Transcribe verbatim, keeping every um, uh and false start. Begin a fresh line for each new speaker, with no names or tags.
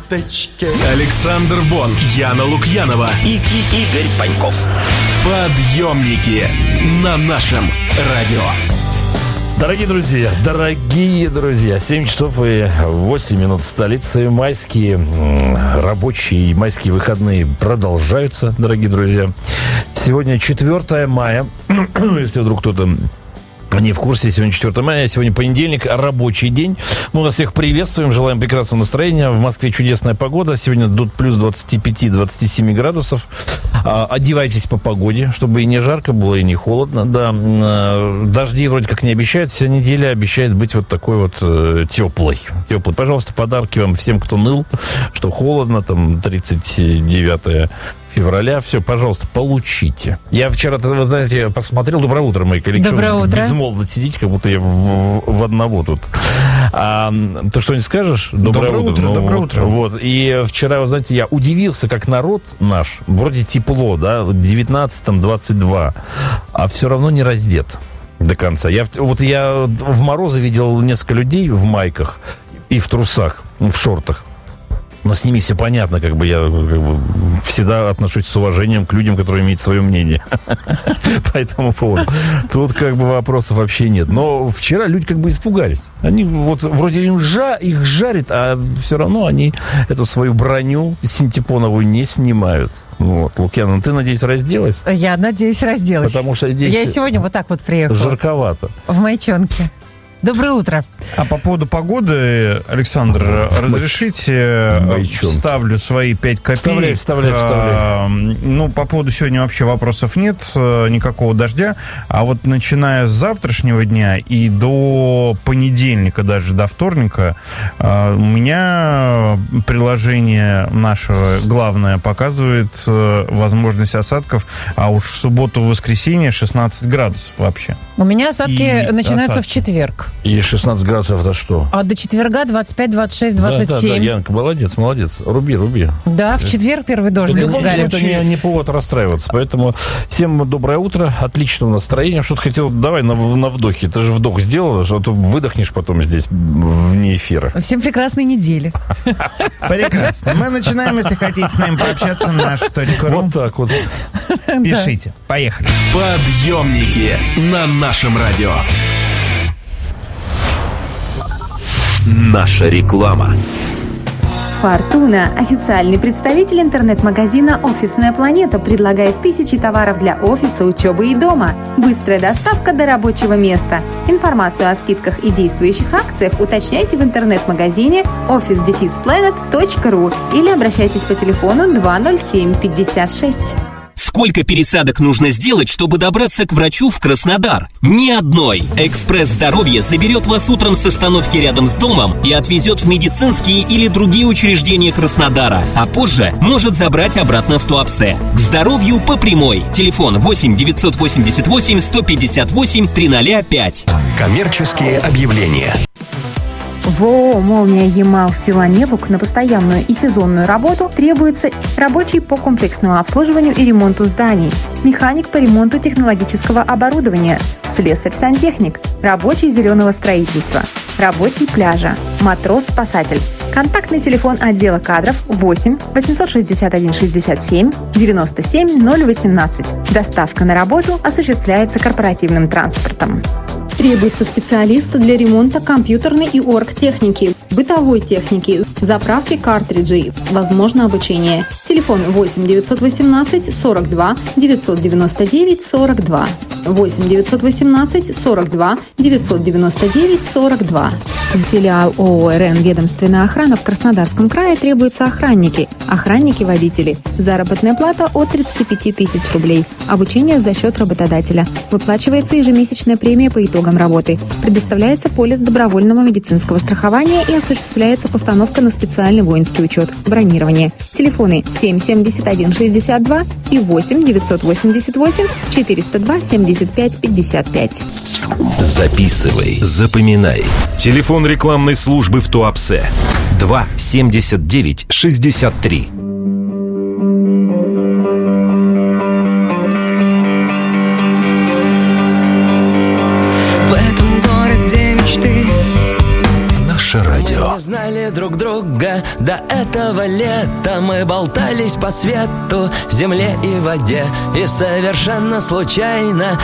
курточке.
Александр Бон, Яна Лукьянова
И, и Игорь Паньков.
Подъемники на нашем радио.
Дорогие друзья, дорогие друзья, семь часов и восемь минут в столице. Майские рабочие майские выходные продолжаются, дорогие друзья. Сегодня четвёртое мая. Если вдруг кто-то не в курсе, сегодня четвёртое мая, сегодня понедельник, рабочий день. Мы вас всех приветствуем, желаем прекрасного настроения. В Москве чудесная погода. Сегодня тут плюс двадцать пять - двадцать семь градусов. А, одевайтесь по погоде, чтобы и не жарко было, и не холодно. Да, дожди вроде как не обещают. Вся неделя обещает быть вот такой вот э, теплой. Теплой. Пожалуйста, подарки вам всем, кто ныл, что холодно, там тридцать девятое февраля. Все, пожалуйста, получите. Я вчера, вы знаете, посмотрел. Доброе утро, мои коллеги.
Доброе утро.
Безмолвно сидеть, как будто я в, в одного тут. А, ты что не скажешь? Доброе,
доброе
утро.
утро.
Ну,
Доброе
вот,
утро.
Вот. И вчера, вы знаете, я удивился, как народ наш, вроде тепло, да, девятнадцать, там, двадцать два, а все равно не раздет до конца. Я, вот я в морозы видел несколько людей в майках и в трусах, в шортах. Но с ними все понятно, как бы я как бы, всегда отношусь с уважением к людям, которые имеют свое мнение по этому поводу. Тут как бы вопросов вообще нет. Но вчера люди как бы испугались. Они вот вроде им жа, их жарит, а все равно они эту свою броню синтепоновую не снимают. Вот, Лукьяна, ты, надеюсь, разделась?
Я надеюсь, разделась.
Потому что здесь
Я сегодня вот так вот приехала.
Жарковато.
В майчонке. Доброе утро.
А по поводу погоды, Александр, разрешите,
Майчонки.
вставлю свои пять копеек.
Вставляй, вставляй, вставляй.
А, ну, по поводу сегодня вообще вопросов нет, никакого дождя. А вот начиная с завтрашнего дня и до понедельника, даже до вторника, у меня приложение наше главное показывает возможность осадков, а уж в субботу и воскресенье шестнадцать градусов вообще.
У меня осадки
И
начинаются
осадки.
в четверг.
И шестнадцать градусов это что?
А до четверга двадцать пять, двадцать шесть, двадцать семь.
Да, да, да, Янка, молодец, молодец. Руби, руби.
Да, в четверг первый дождь.
В любом
Гарри.
случае, это не, не повод расстраиваться. Поэтому всем доброе утро, отличного настроения. Что-то хотел, давай на, на вдохе. Ты же вдох сделала, а то выдохнешь потом здесь вне эфира.
Всем прекрасной недели.
Прекрасно. Мы начинаем, если хотите с нами пообщаться, наш точка ру.
Вот так вот.
Пишите. Поехали.
Подъемники на нашем радио. Наша реклама.
Фортуна, официальный представитель интернет-магазина «Офисная планета», предлагает тысячи товаров для офиса, учебы и дома. Быстрая доставка до рабочего места. Информацию о скидках и действующих акциях уточняйте в интернет-магазине офис дефис планет точка ру или обращайтесь по телефону два ноль семь пятьдесят шесть.
Сколько пересадок нужно сделать, чтобы добраться к врачу в Краснодар? Ни одной. «Экспресс Здоровья» заберет вас утром с остановки рядом с домом и отвезет в медицинские или другие учреждения Краснодара, а позже может забрать обратно в Туапсе. К здоровью по прямой. Телефон восемь девятьсот восемьдесят восемь сто пятьдесят восемь триста пять.
Коммерческие объявления.
В ООО «Молния Ямал» села Небук на постоянную и сезонную работу требуется рабочий по комплексному обслуживанию и ремонту зданий, механик по ремонту технологического оборудования, слесарь-сантехник, рабочий зеленого строительства, рабочий пляжа, матрос-спасатель. Контактный телефон отдела кадров восемь восемьсот шестьдесят один шестьдесят семь девяносто семь ноль восемнадцать. Доставка на работу осуществляется корпоративным транспортом. Требуется специалист для ремонта компьютерной и оргтехники, бытовой техники, заправки картриджей. Возможно обучение. Телефон восемь девятьсот восемнадцать сорок два девятьсот девяносто девять сорок два. восемь девятьсот восемнадцать сорок два девятьсот девяносто девять сорок два. Филиал ООО «РН Ведомственная охрана» в Краснодарском крае требуются охранники, охранники-водители. Заработная плата от тридцати пяти тысяч рублей. Обучение за счет работодателя. Выплачивается ежемесячная премия по итогам работы. Предоставляется полис добровольного медицинского страхования и осуществляется постановка на специальный воинский учет. Бронирование. Телефоны семь семьдесят один шестьдесят два и восемь девятьсот восемьдесят восемь четыреста два семьдесят пять пятьдесят пять.
Записывай, запоминай. Телефон рекламной службы в Туапсе два семьдесят девять шестьдесят три.
В этом городе мечты.
Наше радио.
Мы знали друг друга
До этого лета мы болтались по свету, земле и воде, и совершенно случайно